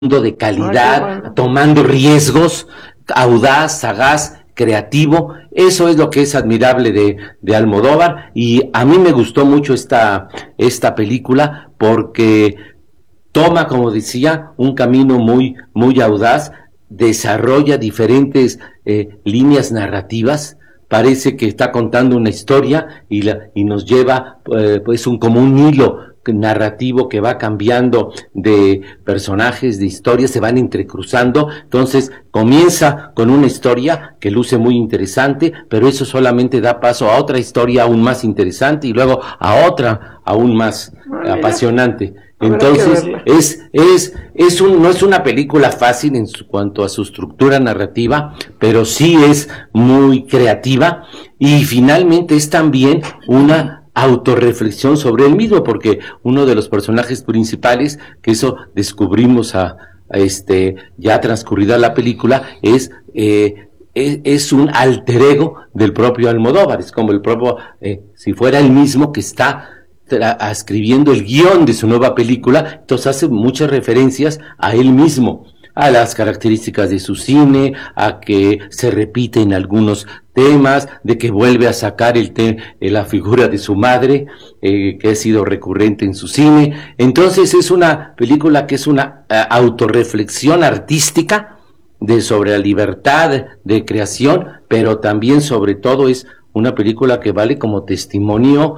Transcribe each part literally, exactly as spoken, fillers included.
de calidad, Ay, bueno. tomando riesgos, audaz, sagaz, creativo. Eso es lo que es admirable de, de Almodóvar, y a mí me gustó mucho esta, esta película porque toma, como decía, un camino muy, muy audaz, desarrolla diferentes eh, líneas narrativas. Parece que está contando una historia y, la, y nos lleva eh, pues un, como un hilo narrativo que va cambiando de personajes, de historias, se van entrecruzando. Entonces comienza con una historia que luce muy interesante, pero eso solamente da paso a otra historia aún más interesante y luego a otra aún más Ah, apasionante. Habrá Entonces que verla. es es es un no es una película fácil en su, cuanto a su estructura narrativa, pero sí es muy creativa, y finalmente es también una autorreflexión sobre él mismo, porque uno de los personajes principales, que eso descubrimos a, a este ya transcurrida la película, es eh, es, es un alter ego del propio Almodóvar. Es como el propio, eh, si fuera él mismo que está tra- escribiendo el guión de su nueva película. Entonces hace muchas referencias a él mismo, a las características de su cine, a que se repite en algunos temas, de que vuelve a sacar el te la figura de su madre, eh, que ha sido recurrente en su cine. Entonces es una película que es una uh, autorreflexión artística de sobre la libertad de creación, pero también sobre todo es una película que vale como testimonio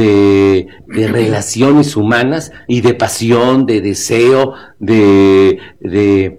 de, de relaciones humanas y de pasión, de deseo, de, de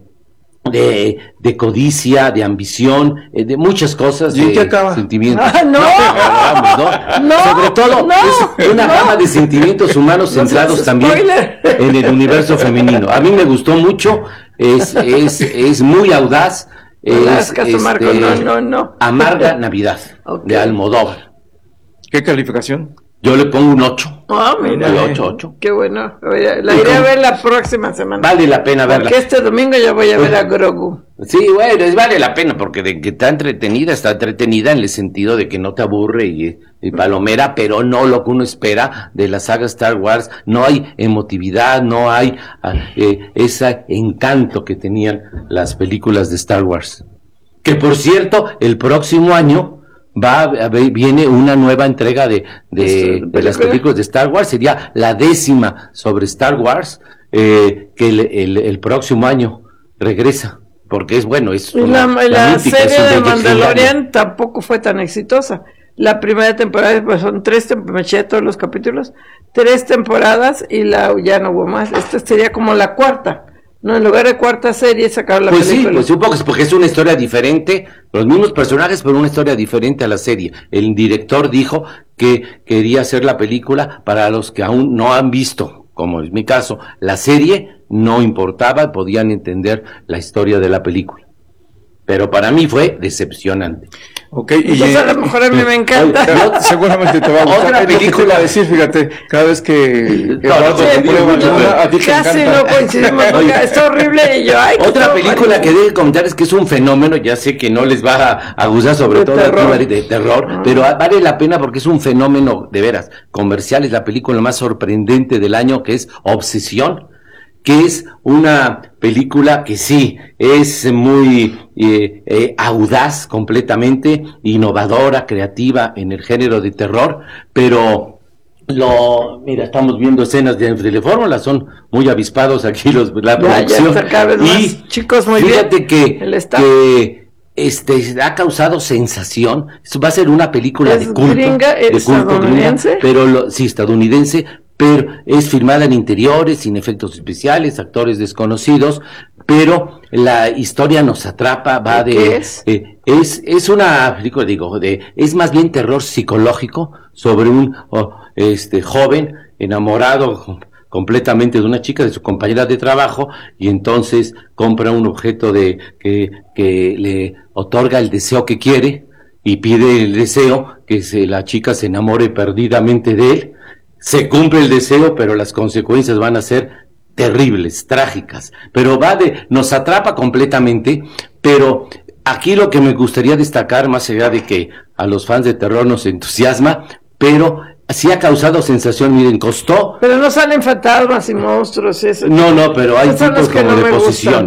de, de codicia, de ambición, eh, de muchas cosas, ¿Y en de qué acaba? sentimientos. Ah, no. Vamos, ¿no? No, Sobre todo no, es una no. gama de sentimientos humanos No centrados seas también spoiler. en el universo femenino. A mí me gustó mucho, es, es, es muy audaz, No le hagas es, caso, Marco, no, no, no. Amarga Navidad, Ok. de Almodóvar. ¿Qué calificación? Yo le pongo un ocho. Ah, mira. El ocho, ocho. Qué bueno. Oye, la ¿Y iré a cómo? ver la próxima semana. Vale la pena verla. Porque este domingo ya voy a ver a Grogu. Sí, bueno, es, vale la pena, porque de que está entretenida, está entretenida en el sentido de que no te aburre y, y palomera, pero no lo que uno espera de la saga Star Wars. No hay emotividad, no hay ah, eh, ese encanto que tenían las películas de Star Wars. Que por cierto, el próximo año va a ver, viene una nueva entrega de, de, de las películas de Star Wars. Sería la décima sobre Star Wars, eh, que el, el, el próximo año regresa. Porque es bueno, es Y una, la, la mítica, es serie un de bello Mandalorian gigante. tampoco fue tan exitosa. La primera temporada, pues son tres temporadas, me eché todos los capítulos, tres temporadas y la ya no hubo más. Esta sería como la cuarta. No, en lugar de cuarta serie sacaron la Pues película. sí, pues un poco, porque es una historia diferente, los mismos personajes, pero una historia diferente a la serie. El director dijo que quería hacer la película para los que aún no han visto, como es mi caso, la serie. No importaba, podían entender la historia de la película. Pero para mí fue decepcionante. Ok, y Entonces a lo mejor a mí me encanta. Yo- seguramente te va a gustar. Otra Es lo que te película. iba a decir, fíjate, cada vez que No, Eduardo no, te sí, prueba mucho, alguna, pero a ti te Casi encanta. no coincidimos porque Oye. está horrible y yo, ay, qué Otra todo película mal. que debe comentar es que es un fenómeno, ya sé que no les va a, a gustar, sobre De todo a ti, terror. Mari, de terror, Ah. pero vale la pena porque es un fenómeno de veras comercial. Es la película más sorprendente del año, que es Obsesión, que es una película que sí, es muy eh, eh, audaz completamente, innovadora, creativa en el género de terror, pero lo, mira, estamos viendo escenas de, de fórmula, son muy avispados aquí los, la Ya, ya producción. está cada vez más. Y Chicos, muy fíjate bien. que, El staff. que este ha causado sensación. Esto va a ser una película Es de culto, gringa, de culto estadounidense. gringa, pero lo, sí, estadounidense, pero es filmada en interiores, sin efectos especiales, actores desconocidos, pero la historia nos atrapa, va ¿De de qué es? eh, es es una película, digo, de es más bien terror psicológico sobre un oh, este joven enamorado com- completamente de una chica, de su compañera de trabajo, y entonces compra un objeto de que que le otorga el deseo que quiere y pide el deseo que se, la chica se enamore perdidamente de él. Se cumple el deseo, pero las consecuencias van a ser terribles, trágicas. Pero va de, nos atrapa completamente, pero aquí lo que me gustaría destacar, más allá de que a los fans de terror nos entusiasma, pero sí ha causado sensación, miren, costó. Pero no salen fantasmas y monstruos y eso. No, no, pero hay Esos son los tipos que como no de me gustan. posesión.